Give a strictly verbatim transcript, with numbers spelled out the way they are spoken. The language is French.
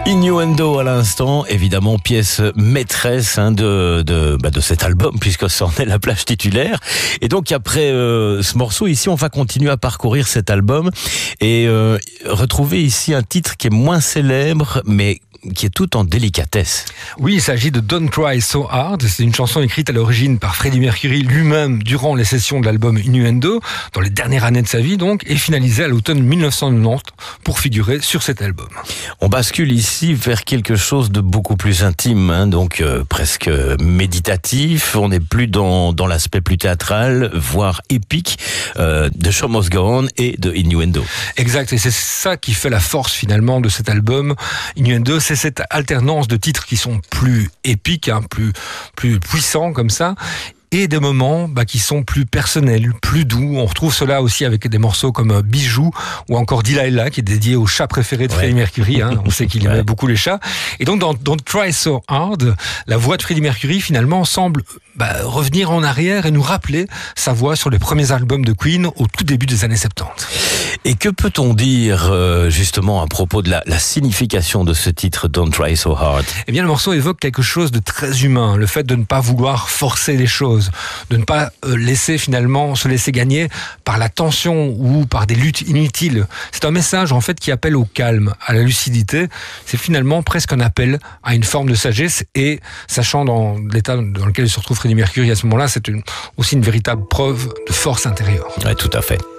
Innuendo à l'instant, évidemment pièce maîtresse hein, de de, bah, de cet album puisque c'en est la plage titulaire. Et donc après euh, ce morceau ici, on va continuer à parcourir cet album et euh, retrouver ici un titre qui est moins célèbre mais qui est tout en délicatesse. Oui, il s'agit de Don't Try So Hard. C'est une chanson écrite à l'origine par Freddie Mercury lui-même durant les sessions de l'album Innuendo, dans les dernières années de sa vie donc, et finalisée à l'automne dix-neuf cent quatre-vingt-dix pour figurer sur cet album. On bascule ici vers quelque chose de beaucoup plus intime, hein, donc euh, presque méditatif. On n'est plus dans, dans l'aspect plus théâtral, voire épique euh, de Show Must Go On et de Innuendo. Exact, et c'est ça qui fait la force finalement de cet album. Innuendo, c'est cette alternance de titres qui sont plus épiques, hein, plus, plus puissants comme ça, et des moments bah, qui sont plus personnels, plus doux. On retrouve cela aussi avec des morceaux comme Bijou ou encore Delilah, qui est dédié au chat préféré de ouais. Freddie Mercury. Hein. On sait qu'il aimait ouais. beaucoup les chats. Et donc dans Don't Try So Hard, la voix de Freddie Mercury finalement semble bah, revenir en arrière et nous rappeler sa voix sur les premiers albums de Queen au tout début des années soixante-dix. Et que peut-on dire euh, justement à propos de la, la signification de ce titre Don't Try So Hard? Eh bien le morceau évoque quelque chose de très humain, le fait de ne pas vouloir forcer les choses, de ne pas laisser finalement se laisser gagner par la tension ou par des luttes inutiles. C'est un message en fait qui appelle au calme, à la lucidité. C'est finalement presque un appel à une forme de sagesse et sachant dans l'état dans lequel se retrouve Freddie Mercury à ce moment-là, c'est une, aussi une véritable preuve de force intérieure. Ouais, tout à fait.